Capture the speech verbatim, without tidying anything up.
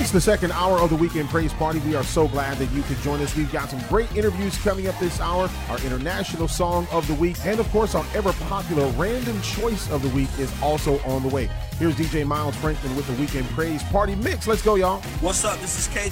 It's the second hour of the Weekend Praise Party. We are so glad that you could join us. We've got some great interviews coming up this hour. Our international song of the week, and of course, our ever popular random choice of the week is also on the way. Here's D J Miles Franklin with the Weekend Praise Party Mix. Let's go, y'all. What's up? This is K